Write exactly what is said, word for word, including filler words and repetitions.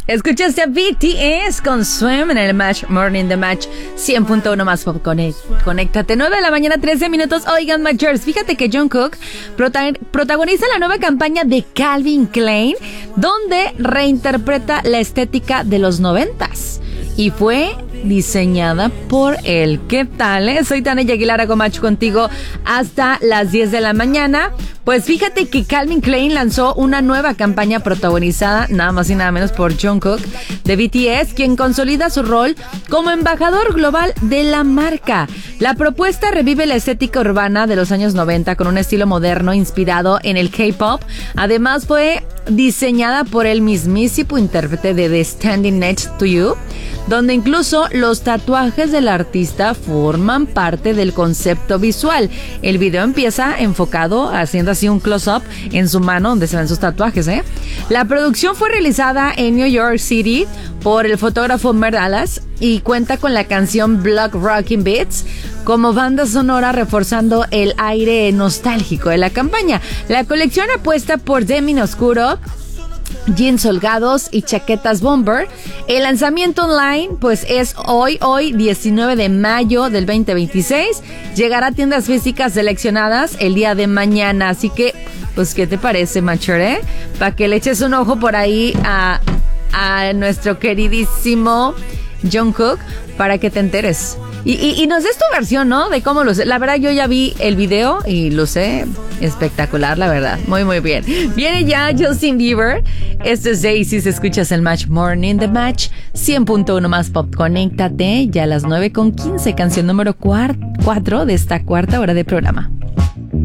Escuchaste a B T S con Swim en el Match Morning the Match cien punto uno más Pop Connect. Conéctate, nueve de la mañana, trece minutos. Oigan, Matchers, fíjate que Jungkook prota- protagoniza la nueva campaña de Calvin Klein, donde reinterpreta la estética de los noventas. Y fue diseñada por él. ¿Qué tal, eh? Soy Tania Aguilar, con Match contigo hasta las diez de la mañana. Pues fíjate que Calvin Klein lanzó una nueva campaña protagonizada nada más y nada menos por Jungkook de B T S, quien consolida su rol como embajador global de la marca. La propuesta revive la estética urbana de los años noventa con un estilo moderno inspirado en el K-pop. Además fue diseñada por el mismísimo intérprete de The Standing Next to You, donde incluso los tatuajes del artista forman parte del concepto visual. El video empieza enfocado haciendo así un close-up en su mano donde se ven sus tatuajes, ¿eh? La producción fue realizada en New York City por el fotógrafo Mert Dallas y cuenta con la canción Block Rockin' Beats como banda sonora, reforzando el aire nostálgico de la campaña. La colección apuesta por denim oscuro, jeans holgados y chaquetas bomber. El lanzamiento online pues es hoy, hoy diecinueve de mayo del veinte veintiséis. Llegará a tiendas físicas seleccionadas el día de mañana. Así que, pues, ¿qué te parece, Macher, eh? Para que le eches un ojo por ahí a, a nuestro queridísimo Jungkook, para que te enteres. Y, y, y nos des tu versión, ¿no? De cómo luce. La verdad, yo ya vi el video y luce espectacular, la verdad. Muy, muy bien. Viene ya Justin Bieber. Esto es Daisy. Si escuchas el Match Morning the Match cien punto uno más Pop. Conéctate ya a las nueve con quince. Canción número cuatro de esta cuarta hora de programa.